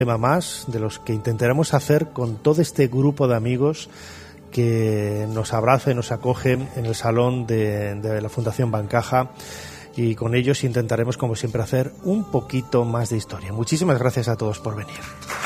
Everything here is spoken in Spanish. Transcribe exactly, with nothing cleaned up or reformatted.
tema más de los que intentaremos hacer con todo este grupo de amigos que nos abraza y nos acoge en el salón de, de la Fundación Bancaja, y con ellos intentaremos, como siempre, hacer un poquito más de historia. Muchísimas gracias a todos por venir.